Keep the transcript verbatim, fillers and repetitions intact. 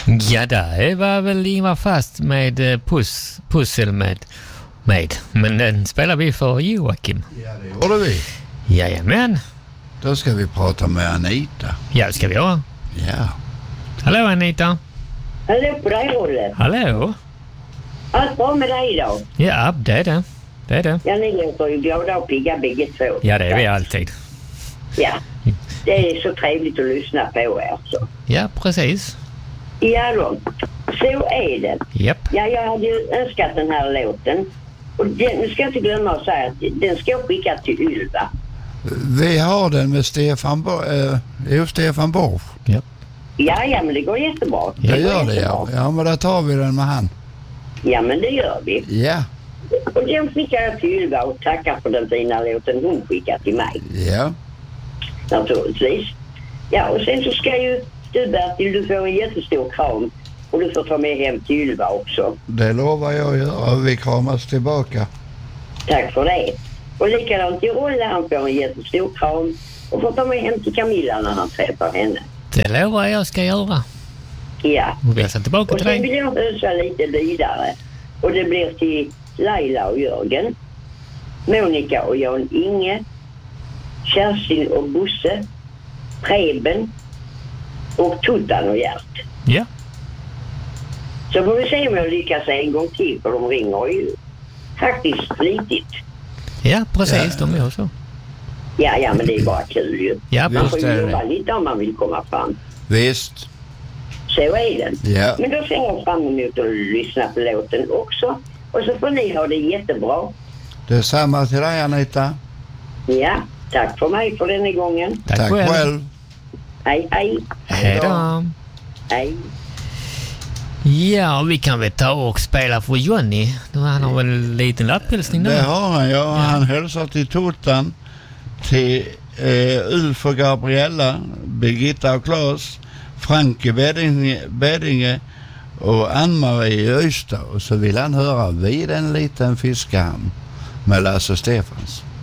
Ja, det var väl Ingvar Fast med puss, pussel med, med. Men den spelar vi för Joakim. Ja, det gjorde vi. Jajamän. Då ska vi prata med Anita. Ja, ska vi göra. Ja. Hallå Anita. Hallå på dig, Olle. Hallå. Allt bra med dig då? Ja, det är det. Det är det. Ja, ni låter ju glada och pigga bägge två. Ja, det är vi alltid. Ja, det är så trevligt att lyssna på er så. Ja, precis. Ja då, så är det. Japp. Ja, jag hade ju önskat den här låten. Och den, nu ska jag inte glömma att säga att den ska jag skicka till Ylva. Vi har den med Stefan Bo- äh, jo, Stefan Borsch. Japp. Ja, ja, men det går jättebra. Det, det gör går det, ja. Ja, men där tar vi den med han. Ja, men det gör vi. Ja. Och den skickar jag till Ylva och tackar för den fina låten hon skickar till mig. Ja. Naturligtvis. Ja, och sen så ska ju du, Bertil, du får en jättestor kram. Och du får ta med hem till Ylva också. Det lovar jag att göra. Vi kramas tillbaka. Tack för det. Och likadant till Olle, han får en jättestor kram. Och får ta med hem till Camilla när han träffar henne. Det lovar jag ska göra. Ja. Och vi ska tillbaka och till sen dig. vill jag ösa lite vidare. Och det blir till Laila och Jörgen. Monica och Jan Inge. Kerstin och Bosse. Preben. Och Tuttan och Gert. Ja. Så får vi se om jag lyckas en gång till, för de ringer ju faktiskt flitigt. Ja, precis. Ja. De gör så. Ja, ja, men det är bara kul ju. Ja, man får visst är ju det. jobba lite om man vill komma fram. Visst. Så är det. Ja. Men då ser jag fram emot att lyssna på låten också. Och så får ni ha det jättebra. Detsamma till dig, Anita. Ja, tack för mig för den här gången. Tack, Tack själv. själv. Hej, hej. Hej då. Hej. Ja, vi kan väl ta och spela för Johnny. Han har väl en liten lapphälsning då. Det har han, ja. Han hälsar till Tuttan, till eh, Ulf och Gabriella, Birgitta och Claes, Franke Bedinge, Bedinge och Ann-Marie i Öysta. Och så vill han höra Vid en liten fiskhamn med Lasse Stefans.